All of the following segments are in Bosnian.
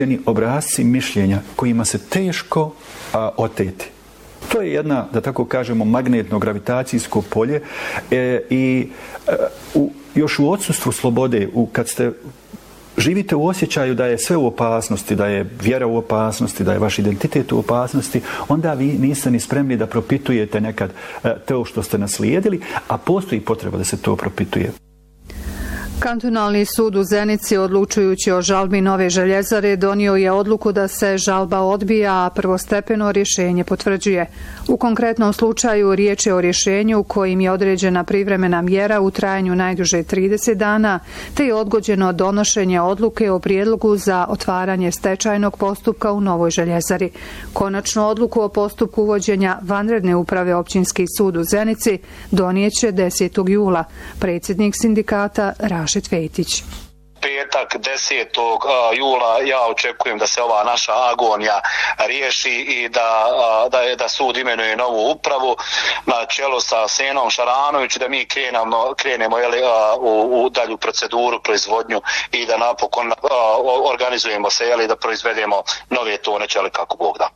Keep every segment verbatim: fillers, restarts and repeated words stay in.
Obrasci mišljenja kojima se teško a, oteti. To je jedna, da tako kažemo, magnetno-gravitacijsko polje e, i e, u, još u odsustvu slobode, u, kad ste živite u osjećaju da je sve u opasnosti, da je vjera u opasnosti, da je vaš identitet u opasnosti, onda vi niste ni spremni da propitujete nekad e, to što ste naslijedili, a postoji potreba da se to propituje. Kantonalni sud u Zenici, odlučujući o žalbi Nove željezare, donio je odluku da se žalba odbija, a prvostepeno rješenje potvrđuje. U konkretnom slučaju riječ je o rješenju kojim je određena privremena mjera u trajanju najduže trideset dana, te je odgođeno donošenje odluke o prijedlogu za otvaranje stečajnog postupka u Novoj željezari. Konačnu odluku o postupku uvođenja vanredne uprave Općinski sud u Zenici donijeće desetog jula. Predsjednik sindikata Raš Fetić. Petak desetog jula ja očekujem da se ova naša agonija riješi i da, da, da sud imenuje novu upravu na čelu sa Senom Šaranović, da mi krenemo, krenemo jeli, u, u dalju proceduru, proizvodnju i da napokon organizujemo se jeli, da proizvedemo nove tone čeli kako Bog da.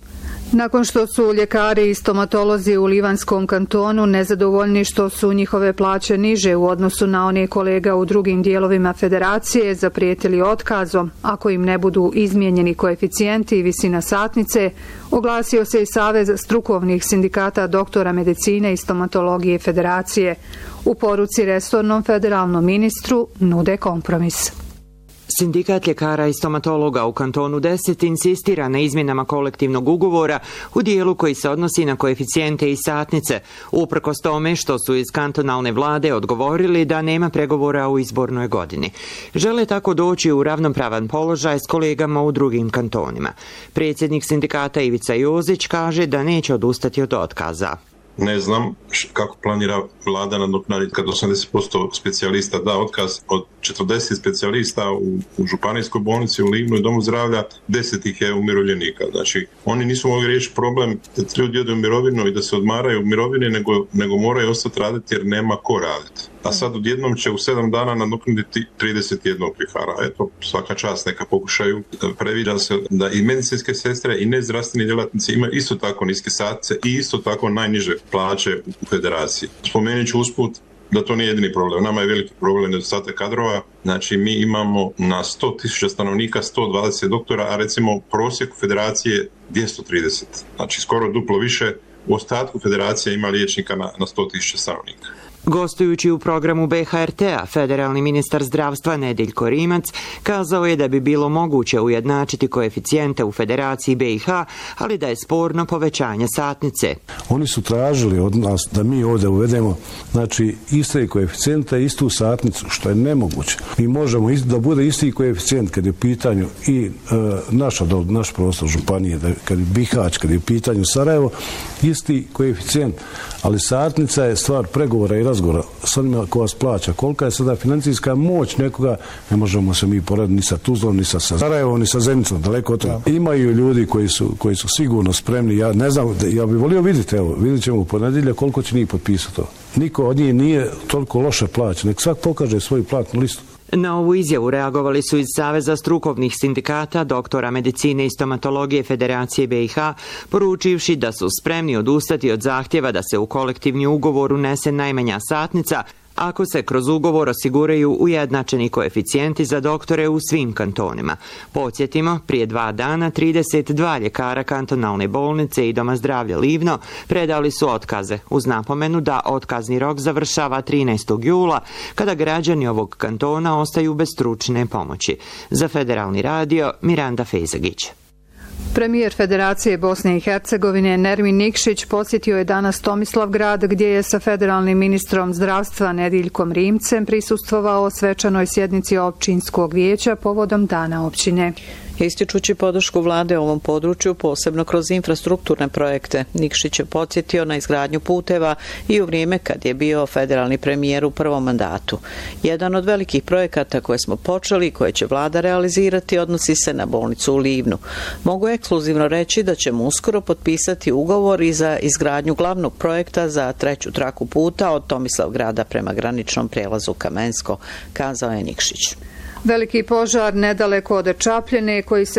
Nakon što su ljekari i stomatolozi u Livanskom kantonu nezadovoljni što su njihove plaće niže u odnosu na one kolega u drugim dijelovima federacije zaprijetili otkazom ako im ne budu izmijenjeni koeficijenti i visina satnice, oglasio se i Savez strukovnih sindikata doktora medicine i stomatologije federacije. U poruci resornom federalnom ministru nude kompromis. Sindikat ljekara i stomatologa u kantonu deset insistira na izmjenama kolektivnog ugovora u dijelu koji se odnosi na koeficijente i satnice, uprkos tome što su iz kantonalne vlade odgovorili da nema pregovora u izbornoj godini. Žele tako doći u ravnopravan položaj s kolegama u drugim kantonima. Predsjednik sindikata Ivica Jozić kaže da neće odustati od otkaza. Ne znam kako planira vlada nadoknaditi kad osamdeset posto specijalista da otkaz. Od četrdeset specijalista u, u županijskoj bolnici u Livnu i domu zdravlja, deset ih je umirovljenika. Znači, oni nisu mogli riješiti problem da ljudi odu u mirovinu i da se odmaraju u mirovini, nego, nego moraju ostati raditi jer nema ko raditi. A sad odjednom će u sedam dana nadoknaditi trideset jedan prihara. Eto, svaka čast neka pokušaju. Previđa se da i medicinske sestre i nezdravstveni djelatnici imaju isto tako niske satnice i isto tako najniže plaće u federaciji. Spomenut ću usput da to nije jedini problem. Nama je veliki problem nedostatak kadrova. Znači, mi imamo na sto tisuća stanovnika sto dvadeset doktora, a recimo prosjek federacije dvjesto trideset. Znači, skoro duplo više. U ostatku federacije ima liječnika na, na sto tisuća stanovnika. Gostujući u programu B H R T-a, federalni ministar zdravstva Nediljko Rimac kazao je da bi bilo moguće ujednačiti koeficijente u federaciji B i H, ali da je sporno povećanje satnice. Oni su tražili od nas da mi ovdje uvedemo, znači, iste koeficijente, istu satnicu, što je nemoguće. Mi možemo da bude isti koeficijent kad je u pitanju i e, naša, naš prostor županije, da, kad je Bihać, kad je u pitanju Sarajevo, isti koeficijent, ali satnica je stvar pregovora i razgovora s onima ko vas plaća. Kolika je sada financijska moć nekoga, ne možemo se mi porediti ni sa Tuzlom, ni sa Sarajevom, ni sa Zenicom, daleko od toga. Imaju ljudi koji su, koji su sigurno spremni. Ja ne znam, ja bih volio vidjeti, evo, vidjet ćemo u ponedjelja koliko će njih potpisati to. Niko od njih nije toliko loše plaća. Nek svak pokaže svoju platnu listu. Na ovu izjavu reagovali su iz Saveza strukovnih sindikata doktora medicine i stomatologije Federacije B i H, poručivši da su spremni odustati od zahtjeva da se u kolektivni ugovor unese najmanja satnica, ako se kroz ugovor osiguraju ujednačeni koeficijenti za doktore u svim kantonima. Podsjetimo, prije dva dana trideset dva ljekara kantonalne bolnice i doma zdravlja Livno predali su otkaze, uz napomenu da otkazni rok završava trinaestog jula, kada građani ovog kantona ostaju bez stručne pomoći. Za Federalni radio, Miranda Fejzagić. Premijer Federacije Bosne i Hercegovine Nermin Nikšić posjetio je danas Tomislavgrad, gdje je sa federalnim ministrom zdravstva Nediljkom Rimcem prisustvovao svečanoj sjednici općinskog vijeća povodom Dana općine. Ističući podršku vlade ovom području, posebno kroz infrastrukturne projekte, Nikšić je podsjetio na izgradnju puteva i u vrijeme kad je bio federalni premijer u prvom mandatu. Jedan od velikih projekata koje smo počeli i koje će vlada realizirati odnosi se na bolnicu u Livnu. Mogu ekskluzivno reći da ćemo uskoro potpisati ugovor i za izgradnju glavnog projekta za treću traku puta od Tomislavgrada prema graničnom prijelazu Kamensko, kazao je Nikšić. Veliki požar nedaleko od Čapljine koji se